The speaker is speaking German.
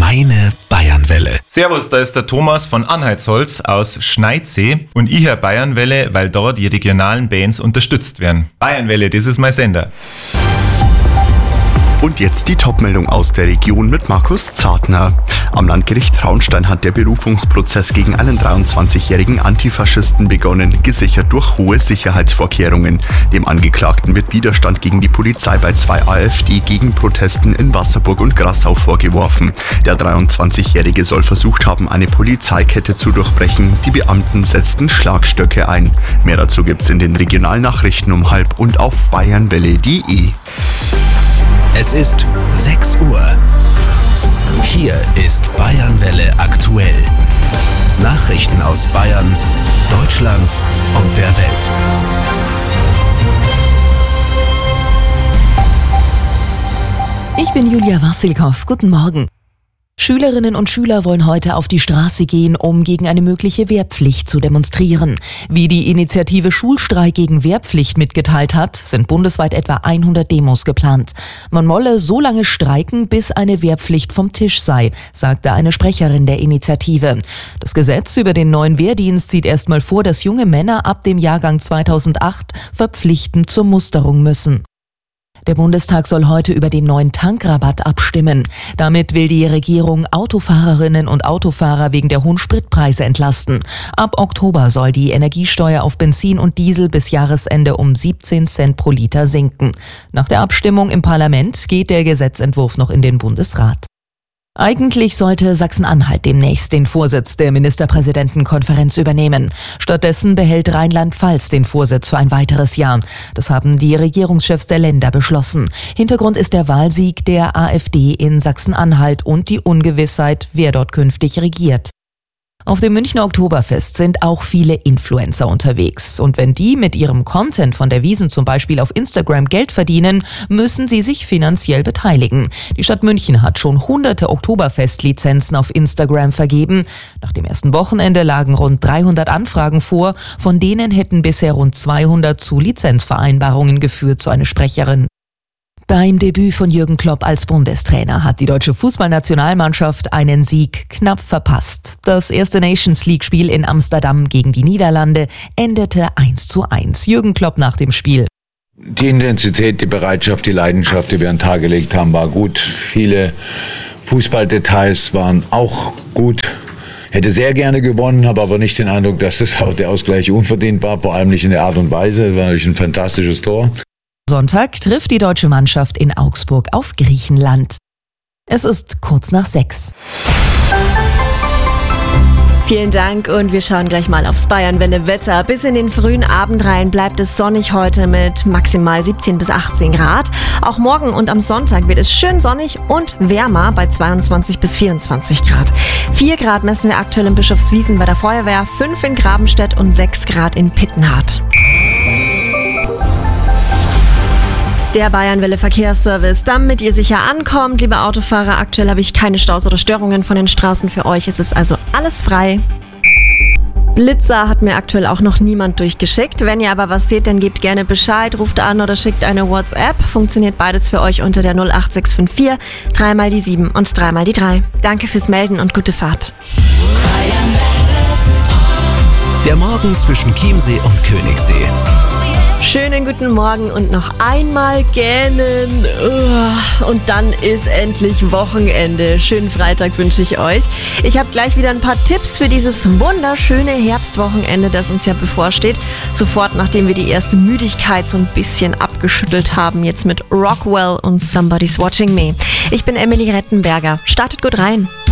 Meine Bayernwelle. Servus, da ist der Thomas von Anhaltsholz aus Schneidsee und ich höre Bayernwelle, weil dort die regionalen Bands unterstützt werden. Bayernwelle, das ist mein Sender. Und jetzt die Topmeldung aus der Region mit Markus Zartner. Am Landgericht Traunstein hat der Berufungsprozess gegen einen 23-jährigen Antifaschisten begonnen, gesichert durch hohe Sicherheitsvorkehrungen. Dem Angeklagten wird Widerstand gegen die Polizei bei 2 AfD-Gegenprotesten in Wasserburg und Grassau vorgeworfen. Der 23-jährige soll versucht haben, eine Polizeikette zu durchbrechen. Die Beamten setzten Schlagstöcke ein. Mehr dazu gibt's in den Regionalnachrichten um 12 und auf bayernwelle.de. Es ist 6 Uhr. Hier ist Bayernwelle aktuell. Nachrichten aus Bayern, Deutschland und der Welt. Ich bin Julia Wassilkow. Guten Morgen. Schülerinnen und Schüler wollen heute auf die Straße gehen, um gegen eine mögliche Wehrpflicht zu demonstrieren. Wie die Initiative Schulstreik gegen Wehrpflicht mitgeteilt hat, sind bundesweit etwa 100 Demos geplant. Man wolle so lange streiken, bis eine Wehrpflicht vom Tisch sei, sagte eine Sprecherin der Initiative. Das Gesetz über den neuen Wehrdienst sieht erstmal vor, dass junge Männer ab dem Jahrgang 2008 verpflichtend zur Musterung müssen. Der Bundestag soll heute über den neuen Tankrabatt abstimmen. Damit will die Regierung Autofahrerinnen und Autofahrer wegen der hohen Spritpreise entlasten. Ab Oktober soll die Energiesteuer auf Benzin und Diesel bis Jahresende um 17 Cent pro Liter sinken. Nach der Abstimmung im Parlament geht der Gesetzentwurf noch in den Bundesrat. Eigentlich sollte Sachsen-Anhalt demnächst den Vorsitz der Ministerpräsidentenkonferenz übernehmen. Stattdessen behält Rheinland-Pfalz den Vorsitz für ein weiteres Jahr. Das haben die Regierungschefs der Länder beschlossen. Hintergrund ist der Wahlsieg der AfD in Sachsen-Anhalt und die Ungewissheit, wer dort künftig regiert. Auf dem Münchner Oktoberfest sind auch viele Influencer unterwegs. Und wenn die mit ihrem Content von der Wiesn zum Beispiel auf Instagram Geld verdienen, müssen sie sich finanziell beteiligen. Die Stadt München hat schon hunderte Oktoberfestlizenzen auf Instagram vergeben. Nach dem ersten Wochenende lagen rund 300 Anfragen vor. Von denen hätten bisher rund 200 zu Lizenzvereinbarungen geführt, so eine Sprecherin. Beim Debüt von Jürgen Klopp als Bundestrainer hat die deutsche Fußballnationalmannschaft einen Sieg knapp verpasst. Das erste Nations-League-Spiel in Amsterdam gegen die Niederlande endete 1:1. Jürgen Klopp nach dem Spiel. Die Intensität, die Bereitschaft, die Leidenschaft, die wir an den Tag gelegt haben, war gut. Viele Fußballdetails waren auch gut. Hätte sehr gerne gewonnen, habe aber nicht den Eindruck, dass der Ausgleich unverdient war, vor allem nicht in der Art und Weise. Es war natürlich ein fantastisches Tor. Sonntag trifft die deutsche Mannschaft in Augsburg auf Griechenland. Es ist kurz nach 6. Vielen Dank und wir schauen gleich mal aufs Bayernwelle-Wetter. Bis in den frühen Abend rein bleibt es sonnig heute mit maximal 17 bis 18 Grad. Auch morgen und am Sonntag wird es schön sonnig und wärmer bei 22 bis 24 Grad. 4 Grad messen wir aktuell in Bischofswiesen bei der Feuerwehr, 5 in Grabenstedt und 6 Grad in Pittenhardt. Der Bayernwelle Verkehrsservice, damit ihr sicher ankommt, liebe Autofahrer. Aktuell habe ich keine Staus oder Störungen von den Straßen für euch. Es ist also alles frei. Blitzer hat mir aktuell auch noch niemand durchgeschickt. Wenn ihr aber was seht, dann gebt gerne Bescheid, ruft an oder schickt eine WhatsApp. Funktioniert beides für euch unter der 08654 3 mal die 7 und 3 mal die 3. Danke fürs Melden und gute Fahrt. Der Morgen zwischen Chiemsee und Königssee. Schönen guten Morgen und noch einmal gähnen. Und dann ist endlich Wochenende. Schönen Freitag wünsche ich euch. Ich habe gleich wieder ein paar Tipps für dieses wunderschöne Herbstwochenende, das uns ja bevorsteht. Sofort, nachdem wir die erste Müdigkeit so ein bisschen abgeschüttelt haben. Jetzt mit Rockwell und Somebody's Watching Me. Ich bin Emily Rettenberger. Startet gut rein.